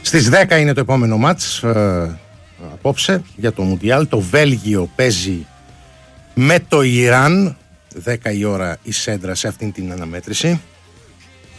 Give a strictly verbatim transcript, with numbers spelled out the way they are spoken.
Στις δέκα είναι το επόμενο μάτς ε, απόψε για το Μουντιάλ. Το Βέλγιο παίζει με το Ιράν. δέκα η ώρα η σέντρα σε αυτήν την αναμέτρηση.